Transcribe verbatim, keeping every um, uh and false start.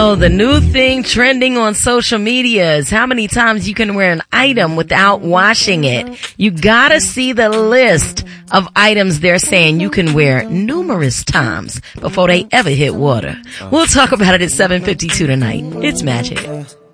know, the new thing trending on social media is how many times you can wear an item without washing it. You gotta see the list of items they're saying you can wear numerous times before they ever hit water. We'll talk about it at seven fifty-two tonight. It's Magic.